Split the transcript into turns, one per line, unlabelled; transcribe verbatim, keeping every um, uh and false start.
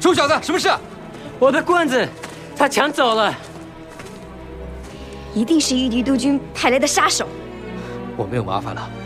臭小子，什么事？
我的棍子，他抢走了。
一定是御敌督军派来的杀手。
我没有麻烦了。